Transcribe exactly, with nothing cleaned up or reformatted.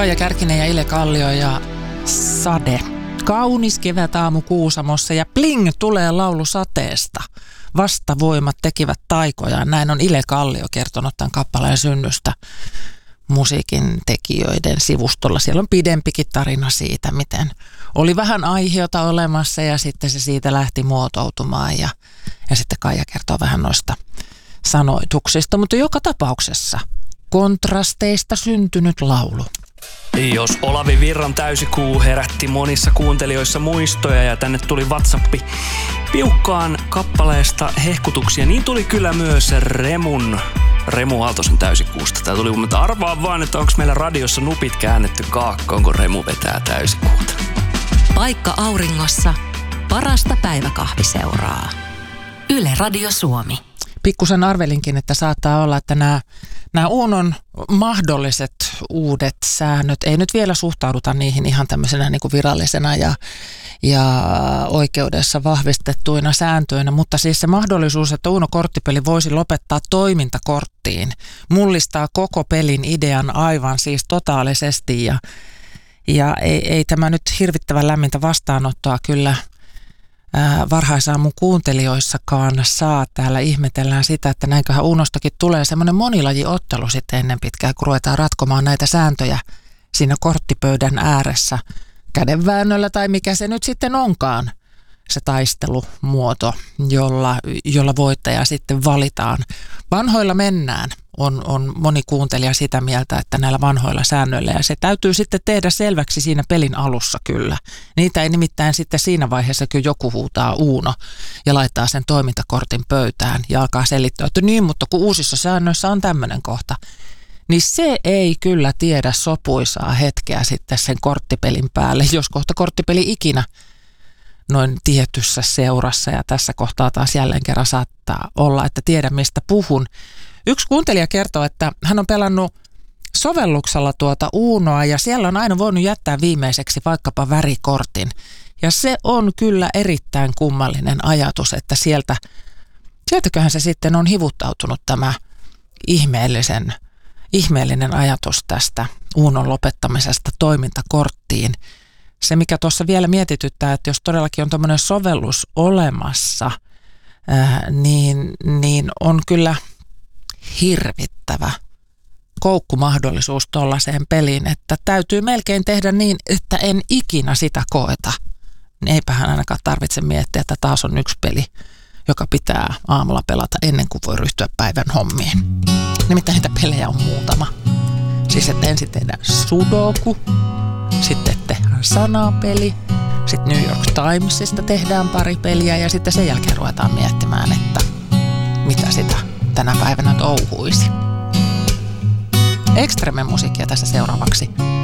Kaija Kärkinen ja Ile Kallio ja Sade. Kaunis kevätaamu Kuusamossa ja pling tulee laulu sateesta. Vastavoimat tekivät taikojaan. Näin on Ile Kallio kertonut tämän kappaleen synnystä musiikin tekijöiden sivustolla. Siellä on pidempikin tarina siitä, miten oli vähän aiheota olemassa ja sitten se siitä lähti muotoutumaan. Ja, ja sitten Kaija kertoo vähän noista sanoituksista, mutta joka tapauksessa kontrasteista syntynyt laulu. Jos Olavi Virran täysikuu herätti monissa kuuntelijoissa muistoja ja tänne tuli WhatsAppi piukkaan kappaleesta hehkutuksia, niin tuli kyllä myös Remun, Remu Aaltosen täysikuusta. Tää tuli, mutta arvaa vaan, että onko meillä radiossa nupit käännetty kaakkoon, kun Remu vetää täysikuuta. Paikka auringossa, parasta päiväkahviseuraa. Yle Radio Suomi. Pikkusen arvelinkin, että saattaa olla, että nämä, nämä Uunon mahdolliset uudet säännöt, ei nyt vielä suhtauduta niihin ihan tämmöisenä niin kuin virallisena ja, ja oikeudessa vahvistettuina sääntöinä, mutta siis se mahdollisuus, että Uuno korttipeli voisi lopettaa toimintakorttiin, mullistaa koko pelin idean aivan siis totaalisesti ja, ja ei, ei tämä nyt hirvittävän lämmintä vastaanottoa kyllä varhaisaamun kuuntelijoissakaan saa. Täällä ihmetellään sitä, että näinköhän Uunostakin tulee semmoinen monilajiottelu sitten ennen pitkään, kun ruvetaan ratkomaan näitä sääntöjä siinä korttipöydän ääressä kädenväännöllä tai mikä se nyt sitten onkaan, se taistelumuoto, jolla, jolla voittaja sitten valitaan. Vanhoilla mennään. On, on moni kuuntelija sitä mieltä, että näillä vanhoilla säännöillä, ja se täytyy sitten tehdä selväksi siinä pelin alussa kyllä. Niitä ei nimittäin sitten siinä vaiheessa, kun joku huutaa Uuno ja laittaa sen toimintakortin pöytään ja alkaa selittää, että niin, mutta kun uusissa säännöissä on tämmöinen kohta, niin se ei kyllä tiedä sopuisaa hetkeä sitten sen korttipelin päälle, jos kohta korttipeli ikinä noin tietyssä seurassa, ja tässä kohtaa taas jälleen kerran saattaa olla, että tiedä mistä puhun. Yksi kuuntelija kertoo, että hän on pelannut sovelluksella tuota Uunoa ja siellä on aina voinut jättää viimeiseksi vaikkapa värikortin. Ja se on kyllä erittäin kummallinen ajatus, että sieltä, sieltäköhän se sitten on hivuttautunut tämä ihmeellisen, ihmeellinen ajatus tästä Uunon lopettamisesta toimintakorttiin. Se, mikä tuossa vielä mietityttää, että jos todellakin on tämmöinen sovellus olemassa, ää, niin, niin on kyllä hirvittävä koukkumahdollisuus tuollaiseen peliin, että täytyy melkein tehdä niin, että en ikinä sitä koeta. Eipähän ainakaan tarvitse miettiä, että taas on yksi peli, joka pitää aamulla pelata ennen kuin voi ryhtyä päivän hommiin. Nimittäin niitä pelejä on muutama. Siis että ensin tehdään sudoku, sitten tehdään sanapeli, sitten New York Timesista tehdään pari peliä ja sitten sen jälkeen ruvetaan miettimään, että mitä sitä tänä päivänä touhuisi. Extreme musiikkia tässä seuraavaksi.